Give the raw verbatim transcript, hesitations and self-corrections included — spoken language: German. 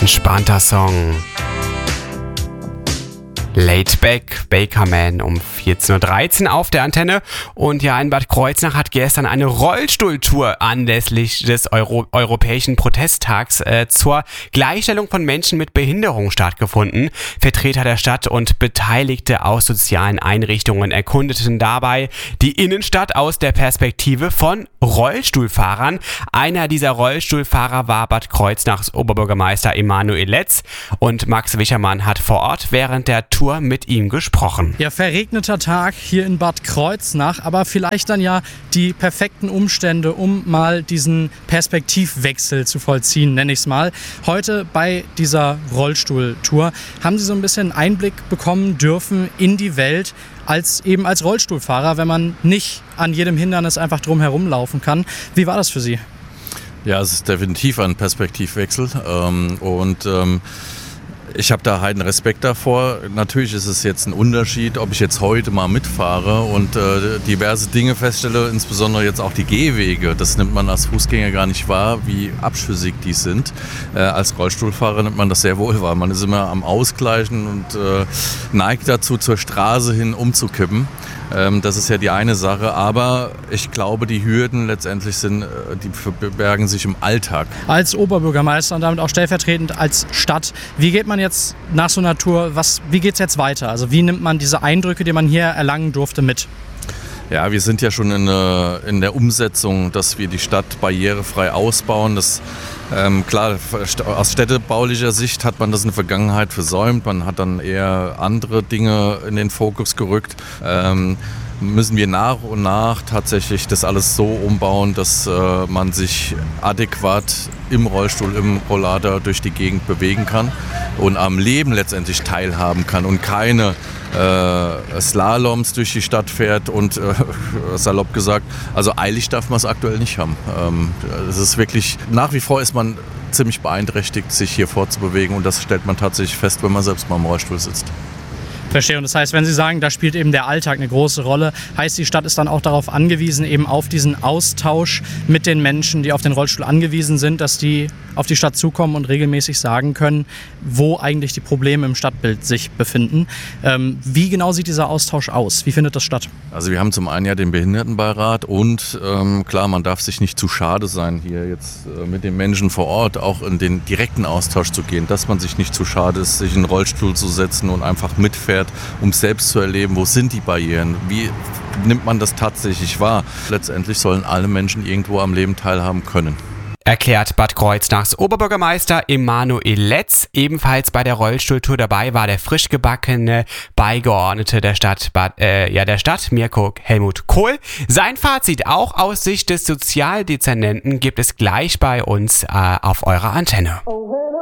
Entspannter Song. Laid Back, Bakerman um vierzehn Uhr dreizehn auf der Antenne. Und ja, in Bad Kreuznach hat gestern eine Rollstuhltour anlässlich des Euro- Europäischen Protesttags äh, zur Gleichstellung von Menschen mit Behinderung stattgefunden. Vertreter der Stadt und Beteiligte aus sozialen Einrichtungen erkundeten dabei die Innenstadt aus der Perspektive von Rollstuhlfahrern. Einer dieser Rollstuhlfahrer war Bad Kreuznachs Oberbürgermeister Emanuel Letz, und Max Wichermann hat vor Ort während der Tour mit ihm gesprochen. Ja, verregneter Tag hier in Bad Kreuznach, aber vielleicht dann ja die perfekten Umstände, um mal diesen Perspektivwechsel zu vollziehen, nenne ich es mal. Heute bei dieser Rollstuhltour haben Sie so ein bisschen Einblick bekommen dürfen in die Welt, als eben als Rollstuhlfahrer, wenn man nicht an jedem Hindernis einfach drum herum laufen kann. Wie war das für Sie? Ja, es ist definitiv ein Perspektivwechsel ähm, und ähm, ich habe da halt einen Respekt davor. Natürlich ist es jetzt ein Unterschied, ob ich jetzt heute mal mitfahre und äh, diverse Dinge feststelle, insbesondere jetzt auch die Gehwege. Das nimmt man als Fußgänger gar nicht wahr, wie abschüssig die sind. Äh, als Rollstuhlfahrer nimmt man das sehr wohl wahr. Man ist immer am Ausgleichen und äh, neigt dazu, zur Straße hin umzukippen. Ähm, das ist ja die eine Sache, aber ich glaube, die Hürden letztendlich sind, die verbergen sich im Alltag. Als Oberbürgermeister und damit auch stellvertretend als Stadt, wie geht man jetzt nach so einer Tour, was, wie geht es jetzt weiter? Also wie nimmt man diese Eindrücke, die man hier erlangen durfte, mit? Ja, wir sind ja schon in, äh, in der Umsetzung, dass wir die Stadt barrierefrei ausbauen. Das, ähm, klar, aus städtebaulicher Sicht hat man das in der Vergangenheit versäumt. Man hat dann eher andere Dinge in den Fokus gerückt. Ähm, müssen wir nach und nach tatsächlich das alles so umbauen, dass äh, man sich adäquat im Rollstuhl, im Rollator durch die Gegend bewegen kann und am Leben letztendlich teilhaben kann und keine äh, Slaloms durch die Stadt fährt und äh, salopp gesagt, also eilig darf man es aktuell nicht haben. Ähm, es ist wirklich, nach wie vor ist man ziemlich beeinträchtigt, sich hier fortzubewegen, und das stellt man tatsächlich fest, wenn man selbst mal im Rollstuhl sitzt. Verstehe. Und das heißt, wenn Sie sagen, da spielt eben der Alltag eine große Rolle, heißt, die Stadt ist dann auch darauf angewiesen, eben auf diesen Austausch mit den Menschen, die auf den Rollstuhl angewiesen sind, dass die auf die Stadt zukommen und regelmäßig sagen können, wo eigentlich die Probleme im Stadtbild sich befinden. Ähm, wie genau sieht dieser Austausch aus? Wie findet das statt? Also wir haben zum einen ja den Behindertenbeirat und ähm, klar, man darf sich nicht zu schade sein, hier jetzt äh, mit den Menschen vor Ort auch in den direkten Austausch zu gehen, dass man sich nicht zu schade ist, sich in einen Rollstuhl zu setzen und einfach mitfährt, um selbst zu erleben, wo sind die Barrieren, wie nimmt man das tatsächlich wahr. Letztendlich sollen alle Menschen irgendwo am Leben teilhaben können. Erklärt Bad Kreuznachs Oberbürgermeister Emanuel Letz. Ebenfalls bei der Rollstuhltour dabei war der frisch gebackene Beigeordnete der Stadt, Bad, äh, ja, der Stadt Mirko Helmut Kohl. Sein Fazit auch aus Sicht des Sozialdezernenten gibt es gleich bei uns äh, auf eurer Antenne.